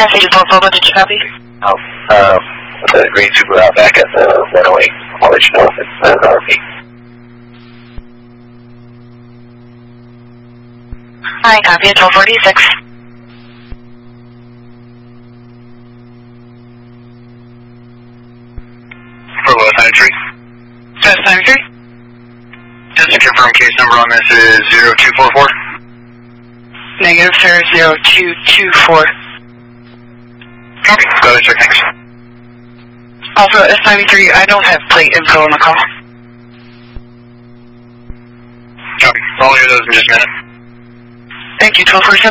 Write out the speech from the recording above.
Agent 12 did you copy? Oh, the Green Super out back at the 108. I'll let you know if it's an RP. Hi, copy at 1246. For what, 93? That's 93? Just to confirm, case number on this is 0244? Negative, sir, 0224. Copy. Go ahead, sir, thanks. Also, S93, I don't have plate info on the call. Copy. I'll hear those in just a minute. Thank you, 1247.